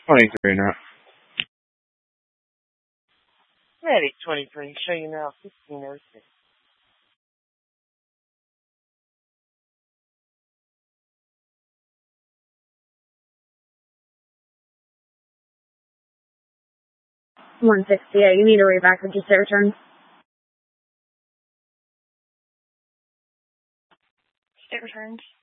23 now. Ready, 23. Show you now, 1606. $168. You need to read back with just their return. State returns.